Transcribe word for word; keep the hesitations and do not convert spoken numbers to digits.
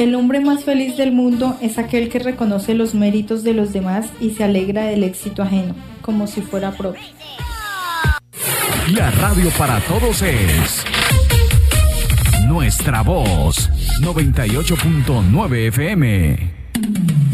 El hombre más feliz del mundo es aquel que reconoce los méritos de los demás y se alegra del éxito ajeno, como si fuera propio. La radio para todos es Nuestra Voz, noventa y ocho punto nueve F M.